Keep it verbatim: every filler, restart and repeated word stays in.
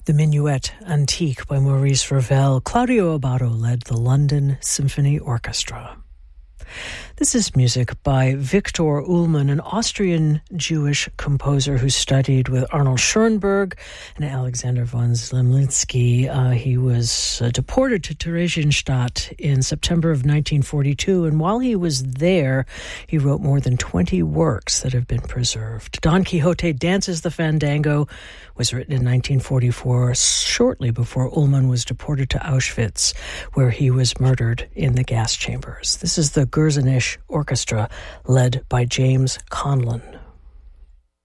The Minuet Antique by Maurice Ravel. Claudio Abbado led the London Symphony Orchestra. This is music by Viktor Ullmann, an Austrian Jewish composer who studied with Arnold Schoenberg and Alexander von Zemlinsky. Uh, he was uh, deported to Theresienstadt in September of nineteen forty-two, and while he was there, he wrote more than twenty works that have been preserved. Don Quixote Dances the Fandango was written in nineteen forty-four, shortly before Ullmann was deported to Auschwitz, where he was murdered in the gas chambers. This is the Gersenisch Orchestra, led by James Conlon.